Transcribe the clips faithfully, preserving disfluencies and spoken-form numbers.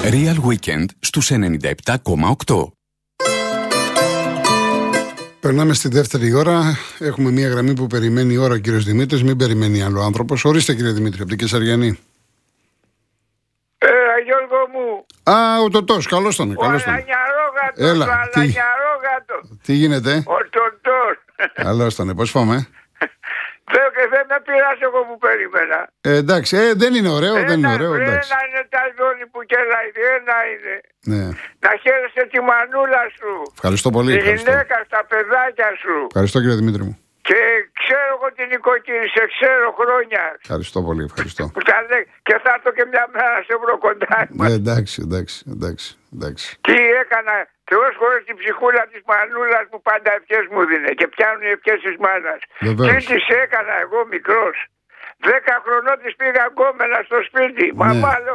Real Weekend στους ενενήντα επτά κόμμα οκτώ. Περνάμε στη δεύτερη ώρα. Έχουμε μια γραμμή που περιμένει η ώρα ο κύριος Δημήτρης. Μην περιμένει άλλο άνθρωπος. Ορίστε, κύριε Δημήτρη, από την Κεσαριανή. Ε, Γιώργο μου. Α, ο Τωτός. Καλώς τον. Ο Αλανιαρόγατος. Έλα. Ο Αλανιαρόγατος. Τι γίνεται? Ο Τωτός. Καλώς τον. Πώς πάμε? Δεν, δεν με πειράζει εγώ που περίμενα. Ε, εντάξει, ε, δεν είναι ωραίο, ένα, δεν είναι ωραίο. Εντάξει. Ένα είναι τα ζώνη που κελάει, ένα είναι. Ναι. Να χαίρεσαι τη μανούλα σου. Ευχαριστώ πολύ. Τη Ευχαριστώ. γυναίκα, στα παιδάκια σου. Ευχαριστώ, κύριε Δημήτρη μου. Και ξέρω εγώ την οικοκύρισε, ξέρω χρόνια. Ευχαριστώ πολύ, ευχαριστώ. Που τα λέει, και θα έρθω και μια μέρα σε βρω κοντά μας. Ε, εντάξει, εντάξει, εντάξει, εντάξει. Τι έκανα, Θεός χωρίς την ψυχούλα της μανούλας που πάντα ευχές μου δίνε και πιάνουν οι ευχές της μάνας. Βεβαίως. Τι της έκανα εγώ μικρός. Δέκα χρονών της πήγα γκόμενα στο σπίτι. Ναι. Μαμάλο.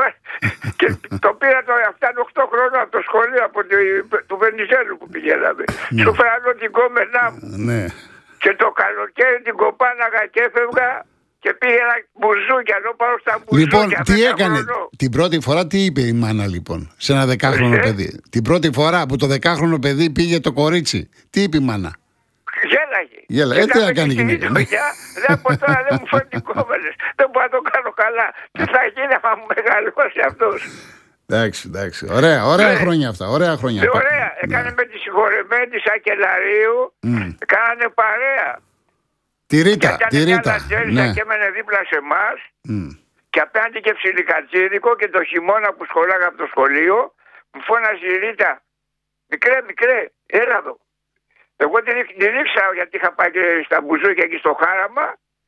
Και το πήρα το φτάνει οκτώ χρονών από το σχολείο από το, του Βενιζέλου που πηγαίναμε. Ναι. Σου φέρανω την γκόμενά μου. Ναι. Και το καλοκαίρι την κοπάναγα και έφευγα και πήγαινα μπουζούκια. Ενώ πάω στα μπουζούκια. Λοιπόν, τι δέκα έκανε χρονών. την πρώτη φορά, τι είπε η μάνα λοιπόν, σε ένα δεκάχρονο Ε? παιδί? Την πρώτη φορά που το δεκάχρονο παιδί πήγε το κορίτσι, τι είπε η μάνα? Γέλαγε. Γέλα. Ε, τι να κάνει η γυναίκα. Δεν από τώρα δεν μου φέρνει κόμμενες. Δεν μπορώ να το κάνω καλά. Τι θα γίνει άμα μου μεγαλώσει αυτός. Εντάξει, εντάξει. Ωραία, ωραία Ναι. χρόνια αυτά. Ωραία χρόνια. Ε, ωραία. Έκανε με τη συγχωρεμένη της Ακελαρίου. Μμ. Κάνανε παρέα. Τη Και Ρίτα, ήταν τη μια Ρίτα. λατζέρισα Ναι. και έμενε δίπλα σε εμάς. Μμ. Και απέναντι και ψιλικατσίδικο και το χειμώνα που σχολάγα από το σχολείο μου φώναζε η Ρίτα. Μικρέ, μικρέ, έλα εδώ. Εγώ την, την ήξερα γιατί είχα πάει και στα μπουζούκια εκεί στο Χάραμα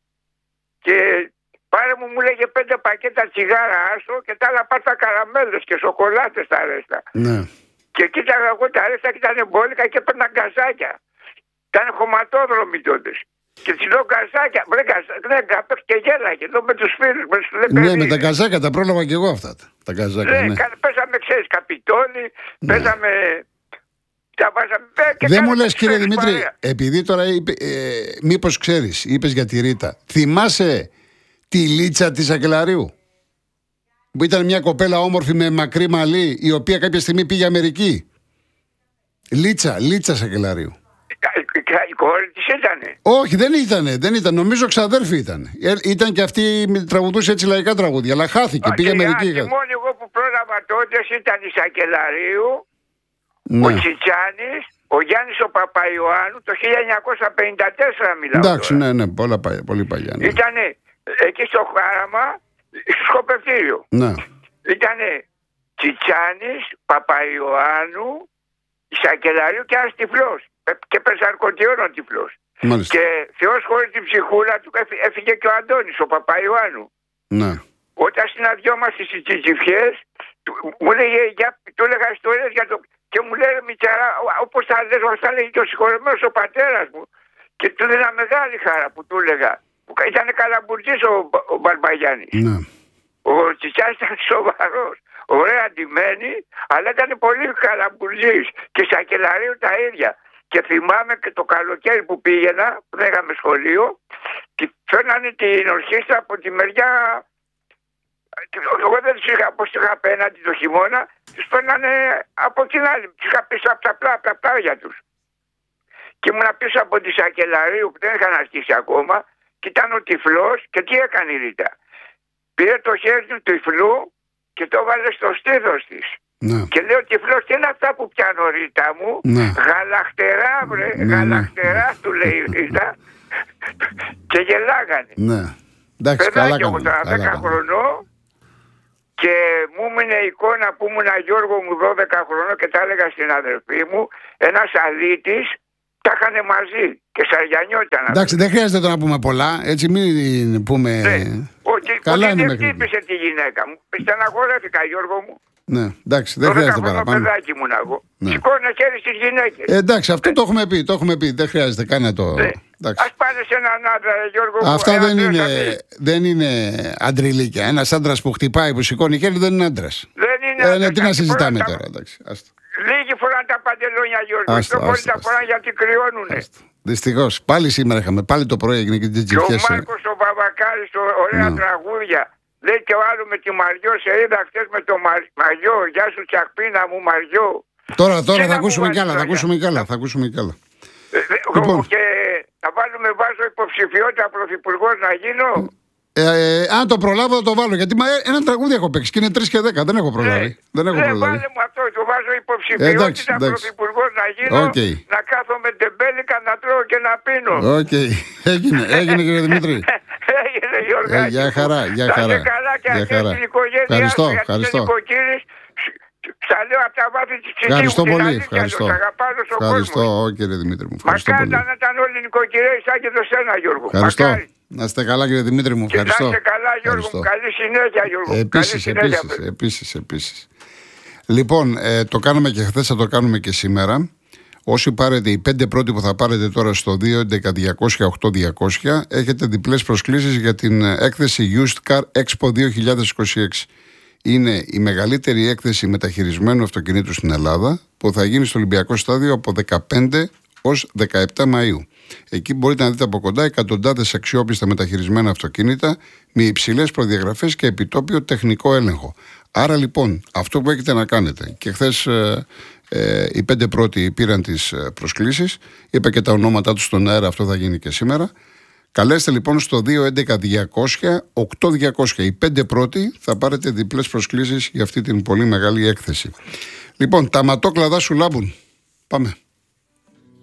και πάρε μου, μου λέγε πέντε πακέτα τσιγάρα άστο και τα άλλα πάρτα καραμέλες και σοκολάτες τα ρέστα. Ναι. Και κοίταγα εγώ τα ρέστα και ήταν μπόλικα και έπαιρνα γκαζάκια. Ήταν χωματόδρομοι τότε. Και τις λέω γκαζάκια, βρε γκαζάκια, και γέλαγε εδώ με τους φίλους. Με, τους, Ναι, με τα καζάκια τα πρόλαβα και εγώ αυτά. Τα καζάκια, ναι, ναι. κα- παίζαμε, ξέρεις, Καπιτόλι, Ναι. παίζαμε... Τα βάζαμε, ε, και Δεν μου κάναμε λες, κύριε ξέρεις, Δημήτρη, παρέα. επειδή τώρα είπε, ε, μήπως ξέρεις, είπες για τη Ρίτα, θυμάσαι τη Λίτσα της Ακελαρίου? Που ήταν μια κοπέλα όμορφη με μακρύ μαλλί, η οποία κάποια στιγμή πήγε Αμερική. Λίτσα, Λίτσα Σακελαρίου. Η κόρη της ήτανε. Όχι, δεν ήτανε, δεν ήταν. Νομίζω ξαδέρφη ήταν. Ε, ήταν και αυτή τραγουδούσε έτσι λαϊκά τραγούδια, αλλά χάθηκε, πήγε Αμερική. Η μόνη εγώ που πρόλαβα τότε ήταν η Σακελαρίου, ο Ναι. Τσιτσάνης, ο Γιάννης ο Παπαϊωάννου, το χίλια εννιακόσια πενήντα τέσσερα μιλάω. Εντάξει, τώρα. ναι, ναι, πολλά, πα- πολύ παλιά. Ναι. Ήτανε εκεί στο Χάραμα, στο σκοπευτήριο. Ναι. Ήτανε Τσιτσάνης, Παπαϊωάννου, Σακελαρίου και ένας τυφλός. Ε, Και πεζαρκωτιών ο τυφλός. Μάλιστα. Και Θεός χωρίς την ψυχούλα του έφυ- έφυγε και ο Αντώνης, ο Παπαϊωάννου. Ναι. Όταν συναντιόμαστε στις τσιτσιφιές, του- μου λέγε, για, του έλεγα ιστορίες για το... Και μου λέει, Μητσαρά, όπως θα λες, όπως θα λέγει και ο συγχωρεμένος ο πατέρας μου. Και του έδινα μεγάλη χαρά που του έλεγα. Που ήταν καλαμπουρτζής ο, ο Μπαρμπαγιάννης. Ναι. Ο Τσιτσάνης ήταν σοβαρός, ωραία ντυμένη, αλλά ήταν πολύ καλαμπουρτζής. Και Σακελαρίου τα ίδια. Και θυμάμαι και το καλοκαίρι που πήγαινα, που δεν είχαμε σχολείο, και φέρνανε την ορχήστρα από τη μεριά. Εγώ δεν τους είχα, όπως είχα απέναντι το χειμώνα, τους φέρνανε από την άλλη. Τους είχα πίσω από τα, πλά, από τα πλάγια τους. Και ήμουν πίσω από τη Σακελαρίου που δεν είχαν αρχίσει ακόμα, και ήταν ο τυφλός, και τι έκανε η Ρίτα. Πήρε το χέρι του τυφλού και το έβαλε στο στήθος της. Ναι. Και λέει ο τυφλός, τι είναι αυτά που πιάνω, Ρίτα μου? Ναι. Γαλαχτερά, βρε, Ναι, ναι. γαλαχτερά, του λέει η Ρίτα. Και γελάγανε. Ναι. Εντάξει, καλά Παιδάκι εγώ κάνανε. τώρα, καλά δέκα κάνανε. χρονών, και μου έμεινε εικόνα που ήμουν Γιώργο μου δώδεκα χρονών και τα έλεγα στην αδερφή μου, ένας αλήτης, τα είχανε μαζί και Σαριανιό ήταν. Εντάξει, δεν χρειάζεται τώρα να πούμε πολλά. Έτσι, μην πούμε. Ναι. Όχι, Καλά είναι δεν μέχρι εκεί. χτύπησε τη γυναίκα μου. Στεναχωρέθηκα, Γιώργο μου. Ναι, εντάξει, δεν χρειάζεται δώδεκα χρονών παραπάνω. παιδάκι ήμουν εγώ. Ναι. Σηκώνε χέρι στις γυναίκες. Ε, εντάξει, αυτό το έχουμε πει. Το έχουμε πει. Δεν χρειάζεται καν να το. Ναι. Εντάξει. Ας πάνε σε έναν άντρα, Γιώργο μου. Αυτά ένας δεν άντρας είναι, αυτή. δεν είναι αντριλίκια. Ένα άντρα που χτυπάει, που σηκώνει χέρι, δεν είναι άντρα. Δεν είναι Ε, ναι, άντρας. τι να Αυτή συζητάμε φορά τα- τώρα. Εντάξει, άστα. Λίγοι φοράνε τα παντελόνια, Γιώργο. Άστα, Πιο πολύ άστα, τα άστα. φοράνε γιατί κρυώνουνε. Δυστυχώς. Πάλι σήμερα είχαμε. Πάλι το πρωί έγινε και την Και ο τσιφιές. Μάρκος ο Μπαμπακάρης, ο- ωραία Ναι. τραγούδια. Λέει και ο άλλο με τη Μαριό, σε είδα χτες με το Μα- Μαριό. Γεια σου Τσακπίνα μου Μαριό. Τώρα, τώρα Και θα να ακούσουμε μου κι άλλα, θα βάλει ακούσουμε κι άλλα, θα ακούσουμε κι άλλα. Ε, ε, Λοιπόν. Και θα βάλουμε βάζω υποψηφιότητα πρωθυπουργός να γίνω. Ε, ε, αν το προλάβω θα το βάλω. Γιατί μα, ε, ένα τραγούδι έχω παίξει και είναι τρεις και δέκα. Δεν έχω προλάβει. Δεν έχω Ναι, προλάβει. βάλε μου αυτό, το βάζω Εντάξει, υποψηφιότητα εντάξει. πρωθυπουργός να γίνω. Οκ. Να κάθομαι τεμπέλικα να τρώω και να πίνω. Οκ. Έγινε, έγινε κύριε Δημήτρη. Έγινε Γιώργο. Ε, για χαρά, για χαρά. καλά και Για αρχές χαρά. την οικογένειά Ευχαριστώ, σου, γιατί ευχαριστώ. είσαι νοικοκύρης. Στα λέω από τα βάθη της ψυχής Ευχαριστώ μου, την πολύ. αλήθεια, Ευχαριστώ. τους αγαπάω στον Ευχαριστώ, κόσμο. Ω, κύριε Δημήτρη μου. Ευχαριστώ Μακάρι πολύ. να ήταν όλοι νοικοκυρέοι σαν και το σένα Γιώργο. Ευχαριστώ. Μακάρι. Να είστε καλά κύριε Δημήτρη μου. Και να Ευχαριστώ. είστε καλά Γιώργο μου. Καλή συνέχεια Γιώργο. Επίσης, Καλή συνέχεια, επίσης, παιδί. επίσης, επίσης. Λοιπόν, ε, το κάναμε και χθες, θα το κάνουμε και σήμερα. Όσοι πάρετε, οι πέντε πρώτοι που θα πάρετε τώρα στο δύο έντεκα διακόσια οκτώ διακόσια, έχετε διπλές προσκλήσεις για την έκθεση Used Car Expo δύο χιλιάδες είκοσι έξι. Είναι η μεγαλύτερη έκθεση μεταχειρισμένου αυτοκινήτου στην Ελλάδα που θα γίνει στο Ολυμπιακό Στάδιο από δεκαπέντε ως δεκαεπτά Μαΐου. Εκεί μπορείτε να δείτε από κοντά εκατοντάδες αξιόπιστα μεταχειρισμένα αυτοκίνητα με υψηλές προδιαγραφές και επιτόπιο τεχνικό έλεγχο. Άρα λοιπόν αυτό που έχετε να κάνετε, και χθες ε, ε, οι πέντε πρώτοι πήραν τις προσκλήσεις, είπα και τα ονόματά τους στον αέρα, αυτό θα γίνει και σήμερα. Καλέστε λοιπόν στο δύο έντεκα διακόσια οκτώ διακόσια. Οι πέντε πρώτοι θα πάρετε διπλές προσκλήσεις για αυτή την πολύ μεγάλη έκθεση. Λοιπόν, τα ματόκλαδά σου λάμπουν. Πάμε.